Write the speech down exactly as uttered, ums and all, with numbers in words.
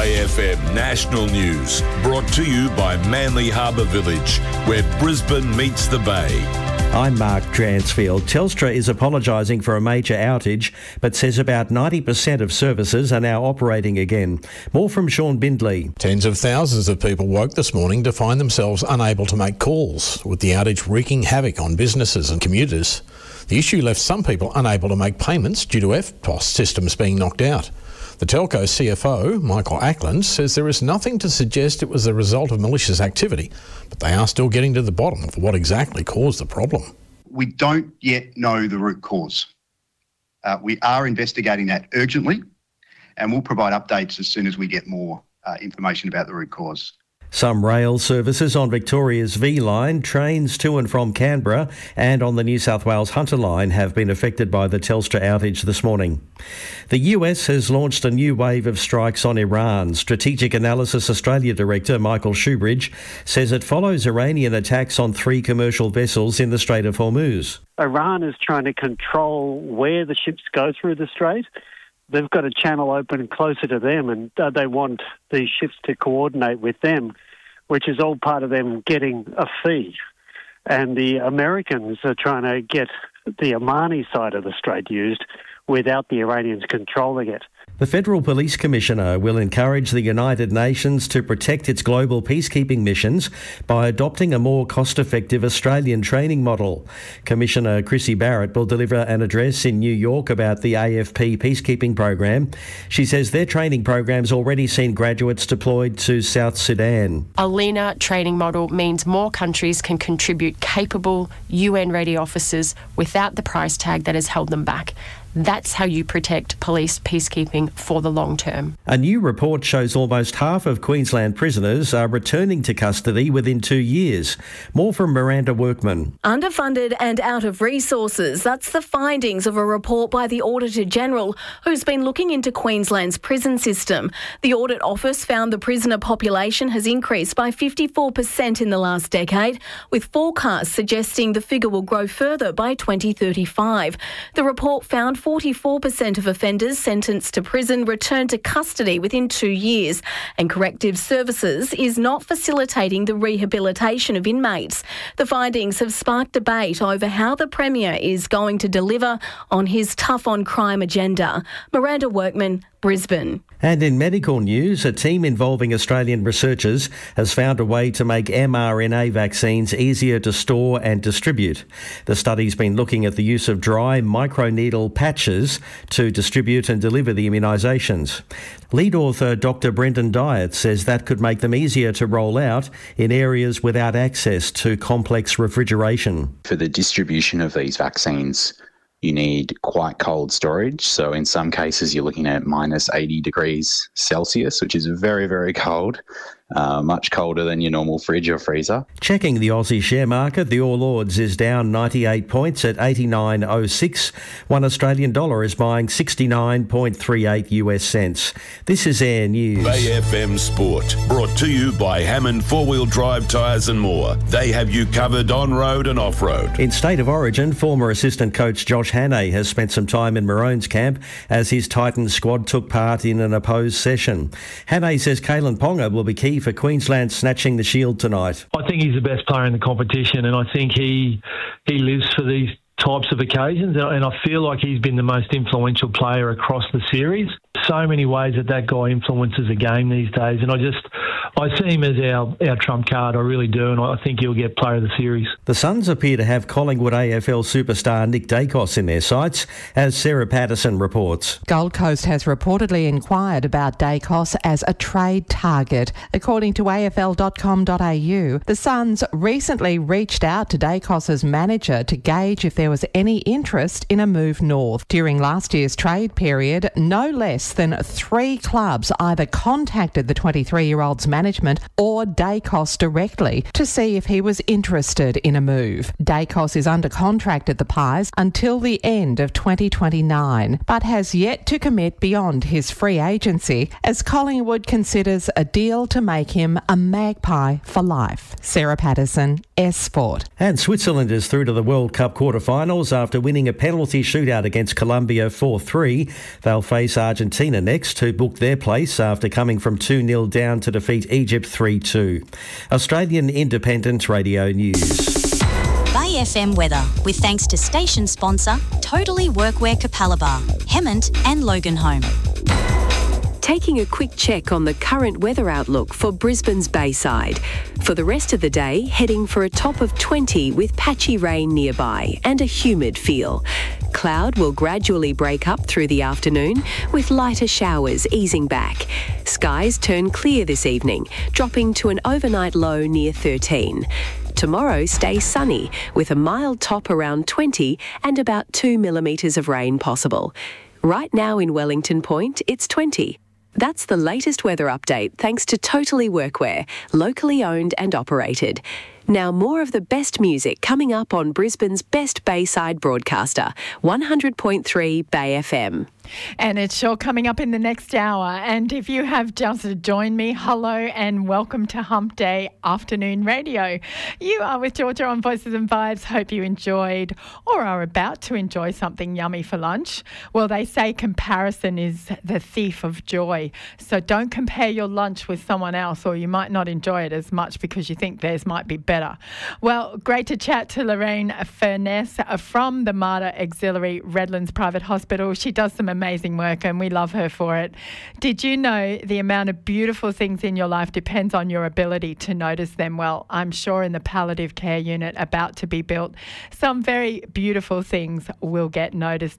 Bay F M National News, brought to you by Manly Harbour Village, where Brisbane meets the Bay. I'm Mark Dransfield. Telstra is apologising for a major outage, but says about ninety percent of services are now operating again. More from Sean Bindley. Tens of thousands of people woke this morning to find themselves unable to make calls, with the outage wreaking havoc on businesses and commuters. The issue left some people unable to make payments due to F P O S systems being knocked out. The telco C F O, Michael Ackland, says there is nothing to suggest it was the result of malicious activity, but they are still getting to the bottom of what exactly caused the problem. We don't yet know the root cause. Uh, we are investigating that urgently, and we'll provide updates as soon as we get more uh, information about the root cause. Some rail services on Victoria's V line, trains to and from Canberra and on the New South Wales Hunter line have been affected by the Telstra outage this morning. The U S has launched a new wave of strikes on Iran. Strategic Analysis Australia Director Michael Shoebridge says it follows Iranian attacks on three commercial vessels in the Strait of Hormuz. Iran is trying to control where the ships go through the strait. They've got a channel open closer to them, and uh, they want these ships to coordinate with them, which is all part of them getting a fee. And the Americans are trying to get the Omani side of the strait used without the Iranians controlling it. The Federal Police Commissioner will encourage the United Nations to protect its global peacekeeping missions by adopting a more cost-effective Australian training model. Commissioner Chrissy Barrett will deliver an address in New York about the A F P peacekeeping program. She says their training program's already seen graduates deployed to South Sudan. A leaner training model means more countries can contribute capable U N-ready officers without the price tag that has held them back. That's how you protect police peacekeeping for the long term. A new report shows almost half of Queensland prisoners are returning to custody within two years. More from Miranda Workman. Underfunded and out of resources. That's the findings of a report by the Auditor-General, who's been looking into Queensland's prison system. The Audit Office found the prisoner population has increased by fifty-four percent in the last decade, with forecasts suggesting the figure will grow further by twenty thirty-five. The report found forty-four percent of offenders sentenced to prison return to custody within two years, and Corrective Services is not facilitating the rehabilitation of inmates. The findings have sparked debate over how the Premier is going to deliver on his tough-on-crime agenda. Miranda Workman, Brisbane. And in medical news, a team involving Australian researchers has found a way to make mRNA vaccines easier to store and distribute. The study's been looking at the use of dry microneedle patches to distribute and deliver the immunisations. Lead author Doctor Brendan Diet says that could make them easier to roll out in areas without access to complex refrigeration. For the distribution of these vaccines, you need quite cold storage. So in some cases, you're looking at minus eighty degrees Celsius, which is very, very cold, uh, much colder than your normal fridge or freezer. Checking the Aussie share market, the All Ords is down ninety-eight points at eighty-nine oh six. One Australian dollar is buying sixty-nine point three eight US cents. This is Air News. Bay F M Sport, brought to you by Hammond Four-Wheel Drive Tyres and More. They have you covered on-road and off-road. In State of Origin, former assistant coach Josh Hannay has spent some time in Maroon's camp as his Titans squad took part in an opposed session. Hannay says Kalen Ponga will be key for Queensland snatching the shield tonight. I think he's the best player in the competition, and I think he he lives for these types of occasions, and I feel like he's been the most influential player across the series. So many ways that that guy influences a game these days, and I just I see him as our, our trump card, I really do, and I think he'll get player of the series. The Suns appear to have Collingwood A F L superstar Nick Dacos in their sights, as Sarah Patterson reports. Gold Coast has reportedly inquired about Dacos as a trade target. According to A F L dot com dot A U, the Suns recently reached out to Dacos's manager to gauge if there was any interest in a move north. During last year's trade period, no less than three clubs either contacted the twenty-three-year-old's manager Management or Dacos directly to see if he was interested in a move. Dacos is under contract at the Pies until the end of twenty twenty-nine, but has yet to commit beyond his free agency as Collingwood considers a deal to make him a Magpie for life. Sarah Patterson, S Sport. And Switzerland is through to the World Cup quarter-finals after winning a penalty shootout against Colombia four three. They'll face Argentina next, who booked their place after coming from two nil down to defeat Egypt three two. Australian Independent Radio News. Bay F M weather, with thanks to station sponsor Totally Workwear Capalaba, Hemmant and Loganholme. Taking a quick check on the current weather outlook for Brisbane's Bayside. For the rest of the day, heading for a top of twenty with patchy rain nearby and a humid feel. Cloud will gradually break up through the afternoon with lighter showers easing back. Skies turn clear this evening, dropping to an overnight low near thirteen. Tomorrow stays sunny with a mild top around twenty and about two millimetres of rain possible. Right now in Wellington Point, it's twenty. That's the latest weather update thanks to Totally Workwear, locally owned and operated. Now more of the best music coming up on Brisbane's best Bayside broadcaster, one hundred point three Bay F M. And it's sure coming up in the next hour. And if you have just joined me, hello and welcome to Hump Day Afternoon Radio. You are with Georgia on Voices and Vibes. Hope you enjoyed or are about to enjoy something yummy for lunch. Well, they say comparison is the thief of joy. So don't compare your lunch with someone else, or you might not enjoy it as much because you think theirs might be better. Well, great to chat to Lorraine Furness from the Mater Auxiliary Redlands Private Hospital. She does some amazing work and we love her for it. Did you know the amount of beautiful things in your life depends on your ability to notice them? Well, I'm sure in the palliative care unit about to be built, some very beautiful things will get noticed